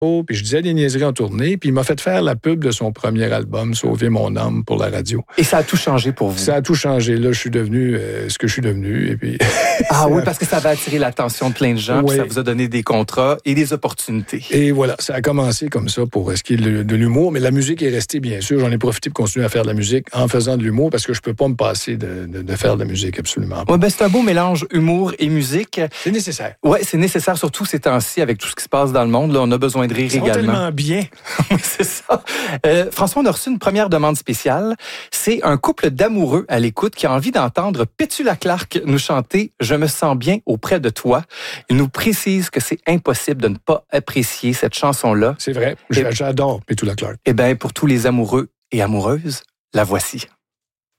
puis je disais des niaiseries en tournée, puis il m'a fait faire la pub de son premier album, Sauver mon âme, pour la radio. Et ça a tout changé pour vous? Ça a tout changé. Là, je suis devenu ce que je suis devenu. Et puis, oui, parce que ça va attirer l'attention de plein de gens, puis ça vous a donné des contrats et des opportunités. Et voilà, ça a commencé comme ça pour ce qui est de l'humour, mais la musique est restée, bien sûr. J'en ai profité pour continuer à faire de la musique en faisant de l'humour, parce que je peux pas me passer de faire de la musique, absolument. Oui, c'est un beau mélange humour et musique. C'est nécessaire. Oui, c'est nécessaire, surtout ces temps-ci, avec tout ce qui se passe dans le monde. Là, on a besoin de rire également. Tellement bien. Oui, c'est ça. François, on a reçu une première demande spéciale. C'est un couple d'amoureux à l'écoute qui a envie d'entendre Pétula Clark nous chanter « Je me sens bien auprès de toi ». Il nous précise que c'est impossible de ne pas apprécier cette chanson-là. C'est vrai. J'adore Pétula Clark. Eh bien, pour tous les amoureux et amoureuses, la voici.